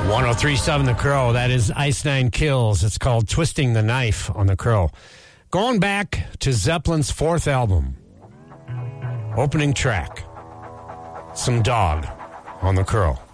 1037 The Crow. That is Ice Nine Kills. It's called Twisting the Knife on The Crow. Going back to Zeppelin's fourth album. Opening track. Some Dog on The Crow.